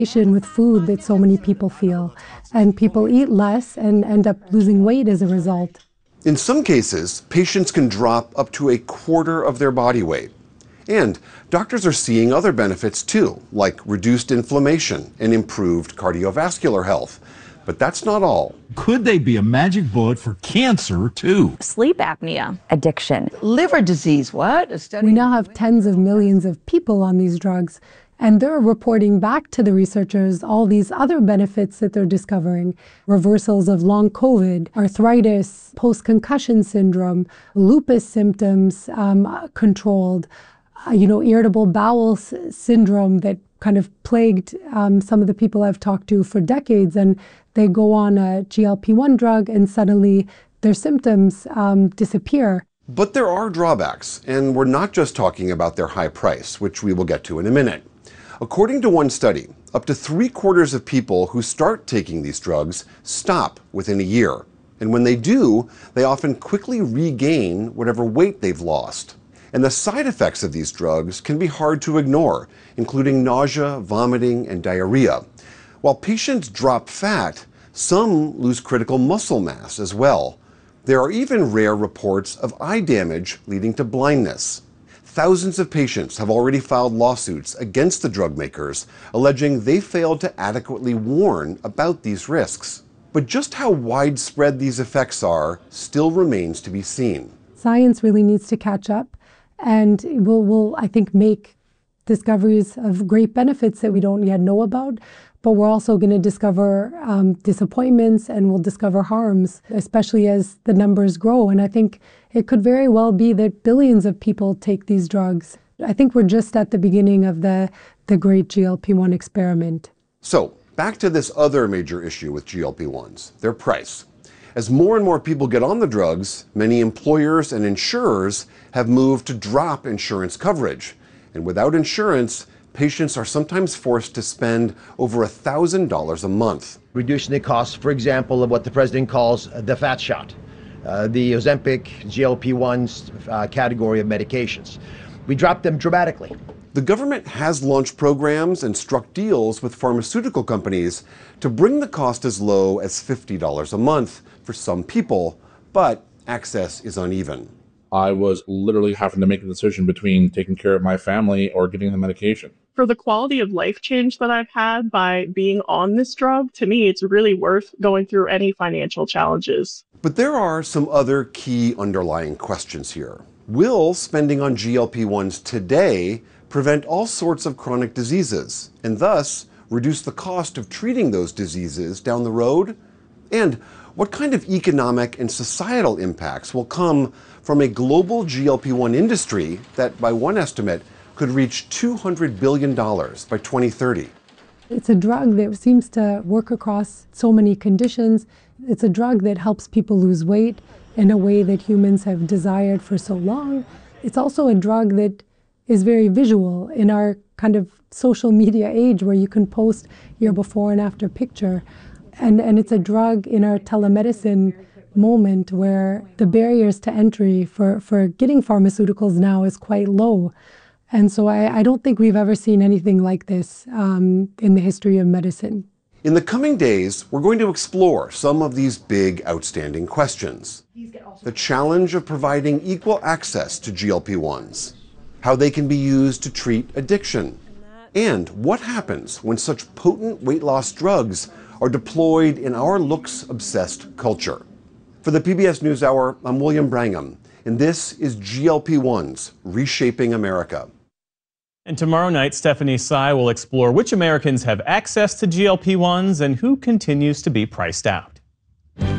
with food that so many people feel, and people eat less and end up losing weight as a result. In some cases, patients can drop up to a quarter of their body weight. And doctors are seeing other benefits too, like reduced inflammation and improved cardiovascular health. But that's not all. Could they be a magic bullet for cancer too? Sleep apnea. Addiction. Liver disease, what? We now have tens of millions of people on these drugs, and they're reporting back to the researchers all these other benefits that they're discovering. Reversals of long COVID, arthritis, post-concussion syndrome, lupus symptoms controlled, irritable bowel syndrome that kind of plagued some of the people I've talked to for decades, and they go on a GLP-1 drug and suddenly their symptoms disappear. But there are drawbacks, and we're not just talking about their high price, which we will get to in a minute. According to one study, up to 3/4 of people who start taking these drugs stop within a year. And when they do, they often quickly regain whatever weight they've lost. And the side effects of these drugs can be hard to ignore, including nausea, vomiting, and diarrhea. While patients drop fat, some lose critical muscle mass as well. There are even rare reports of eye damage leading to blindness. Thousands of patients have already filed lawsuits against the drug makers, alleging they failed to adequately warn about these risks. But just how widespread these effects are still remains to be seen. Science really needs to catch up, and will I think, make discoveries of great benefits that we don't yet know about. But we're also going to discover disappointments, and we'll discover harms, especially as the numbers grow. And I think it could very well be that billions of people take these drugs. I think we're just at the beginning of the great GLP-1 experiment. So back to this other major issue with GLP-1s, their price. As more and more people get on the drugs, many employers and insurers have moved to drop insurance coverage. And without insurance, patients are sometimes forced to spend over $1,000 a month. Reducing the cost, for example, of what the president calls the fat shot, the Ozempic, GLP-1s category of medications. We dropped them dramatically. The government has launched programs and struck deals with pharmaceutical companies to bring the cost as low as $50 a month for some people, but access is uneven. I was literally having to make a decision between taking care of my family or getting the medication. For the quality of life change that I've had by being on this drug, to me, it's really worth going through any financial challenges. But there are some other key underlying questions here. Will spending on GLP-1s today prevent all sorts of chronic diseases, and thus reduce the cost of treating those diseases down the road? And what kind of economic and societal impacts will come from a global GLP-1 industry that, by one estimate, could reach $200 billion by 2030? It's a drug that seems to work across so many conditions. It's a drug that helps people lose weight in a way that humans have desired for so long. It's also a drug that is very visual in our kind of social media age, where you can post your before and after picture. And it's a drug in our telemedicine moment where the barriers to entry for getting pharmaceuticals now is quite low. And so I don't think we've ever seen anything like this in the history of medicine. In the coming days, we're going to explore some of these big, outstanding questions. The challenge of providing equal access to GLP-1s, how they can be used to treat addiction, and what happens when such potent weight loss drugs are deployed in our looks-obsessed culture. For the PBS NewsHour, I'm William Brangham, and this is GLP-1s Reshaping America. And tomorrow night, Stephanie Sy will explore which Americans have access to GLP-1s and who continues to be priced out.